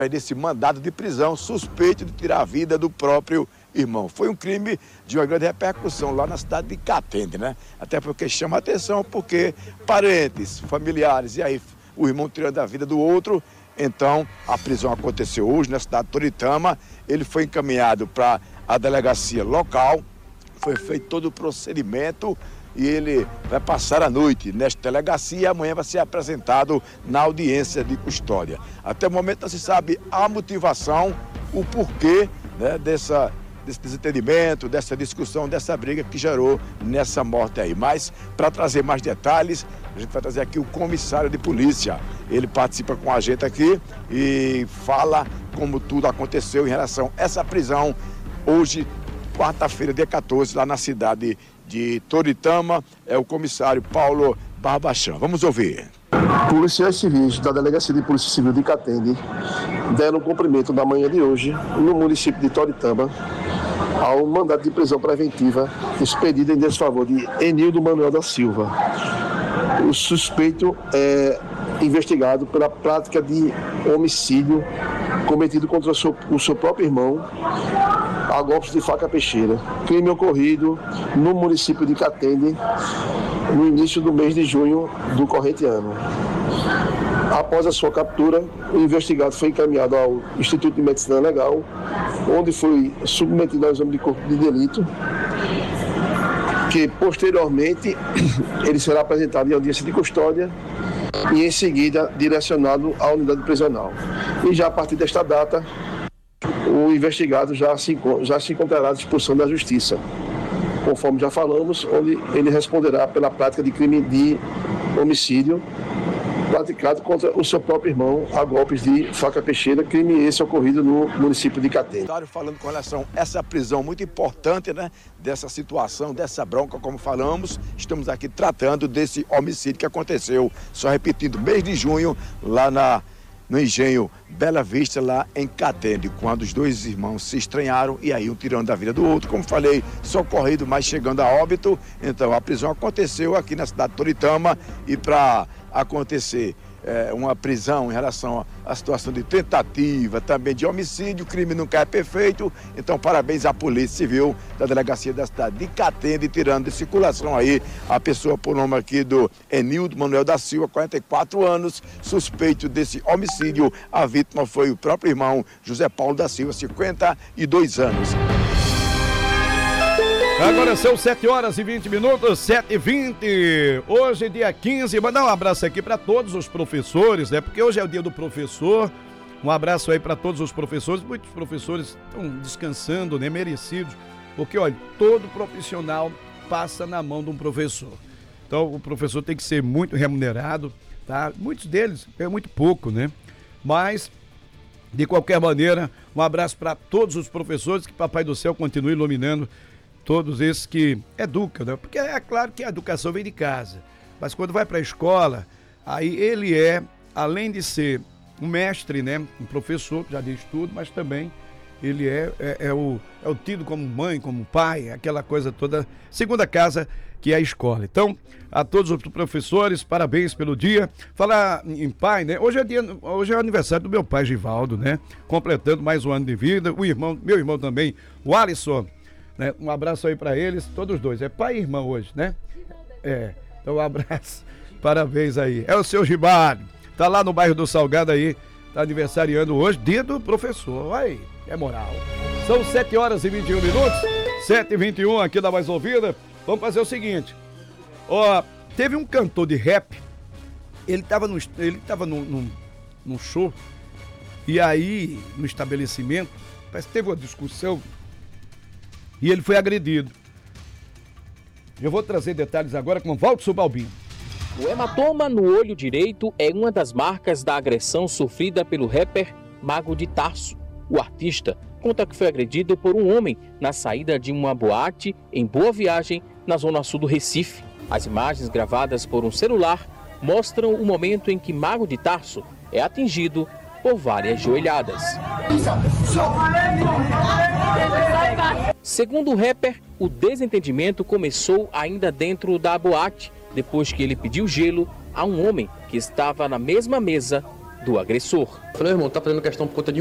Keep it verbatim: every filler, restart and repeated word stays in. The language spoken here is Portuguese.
desse mandado de prisão, suspeito de tirar a vida do próprio irmão. Foi um crime de uma grande repercussão lá na cidade de Catende, né? Até porque chama a atenção, porque parentes, familiares, e aí o irmão tirando a vida do outro. Então, a prisão aconteceu hoje na cidade de Toritama. Ele foi encaminhado para a delegacia local, foi feito todo o procedimento e ele vai passar a noite nesta delegacia e amanhã vai ser apresentado na audiência de custódia. Até o momento não se sabe a motivação, o porquê, né, dessa, desse desentendimento, dessa discussão, dessa briga que gerou nessa morte aí. Mas, para trazer mais detalhes, a gente vai trazer aqui o comissário de polícia. Ele participa com a gente aqui e fala como tudo aconteceu em relação a essa prisão hoje, quarta-feira, dia quatorze, lá na cidade de Toritama. É o comissário Paulo Barbachan. Vamos ouvir. Policiais civis da Delegacia de Polícia Civil de Catende deram cumprimento na manhã de hoje, no município de Toritama, ao mandado de prisão preventiva expedido em desfavor de Enildo Manuel da Silva. O suspeito é investigado pela prática de homicídio cometido contra o seu, o seu próprio irmão a golpes de faca peixeira. Crime ocorrido no município de Catende no início do mês de junho do corrente ano. Após a sua captura, o investigado foi encaminhado ao Instituto de Medicina Legal, onde foi submetido ao exame de corpo de delito, que posteriormente ele será apresentado em audiência de custódia e em seguida direcionado à unidade prisional. E já a partir desta data, o investigado já se, já se encontrará à disposição da Justiça, conforme já falamos, onde ele responderá pela prática de crime de homicídio praticado contra o seu próprio irmão a golpes de faca peixeira, crime esse ocorrido no município de Catende. Falando com relação a essa prisão muito importante, né, dessa situação, dessa bronca, como falamos, estamos aqui tratando desse homicídio que aconteceu, só repetindo, mês de junho, lá na, no engenho Bela Vista, lá em Catende, quando os dois irmãos se estranharam e aí um tirando da vida do outro, como falei, socorrido, mas chegando a óbito. Então a prisão aconteceu aqui na cidade de Toritama e para acontecer é, uma prisão em relação à situação de tentativa, também de homicídio, o crime nunca é perfeito. Então parabéns à Polícia Civil da Delegacia da cidade de Catende, tirando de circulação aí a pessoa por nome aqui do Enildo Manuel da Silva, quarenta e quatro anos, suspeito desse homicídio. A vítima foi o próprio irmão José Paulo da Silva, cinquenta e dois anos. Agora são sete horas e vinte minutos, sete e vinte. Hoje, dia quinze, mandar um abraço aqui para todos os professores, né? Porque hoje é o dia do professor. Um abraço aí para todos os professores. Muitos professores estão descansando, né? Merecidos. Porque, olha, todo profissional passa na mão de um professor. Então, o professor tem que ser muito remunerado, tá? Muitos deles é muito pouco, né? Mas, de qualquer maneira, um abraço para todos os professores, que Papai do Céu continue iluminando todos esses que educam, né? Porque é claro que a educação vem de casa, mas quando vai para a escola, aí ele é, além de ser um mestre, né? Um professor, que já diz tudo, mas também ele é, é, é, o, é o tido como mãe, como pai, aquela coisa toda, segunda casa, que é a escola. Então, a todos os professores, parabéns pelo dia. Falar em pai, né? Hoje é, dia, hoje é o aniversário do meu pai, Givaldo, né? Completando mais um ano de vida. O irmão, meu irmão também, o Alisson, né? Um abraço aí para eles, todos dois. É pai e irmão hoje, né? É, então um abraço, parabéns aí. É o seu Gibaldo, tá lá no bairro do Salgado aí, tá aniversariando hoje, dia do professor. Aí, é moral. São sete horas e vinte e um minutos, sete e vinte e um aqui da Mais Ouvida. Vamos fazer o seguinte, ó, teve um cantor de rap, ele tava no, ele tava num, num, num show, e aí, no estabelecimento, parece que teve uma discussão, e ele foi agredido. Eu vou trazer detalhes agora com o Valdo Balbino. O hematoma no olho direito é uma das marcas da agressão sofrida pelo rapper Mago de Tarso. O artista conta que foi agredido por um homem na saída de uma boate em Boa Viagem, na zona sul do Recife. As imagens gravadas por um celular mostram o momento em que Mago de Tarso é atingido por várias joelhadas. Segundo o rapper, o desentendimento começou ainda dentro da boate, depois que ele pediu gelo a um homem que estava na mesma mesa do agressor. Falei, irmão, tá fazendo questão por conta de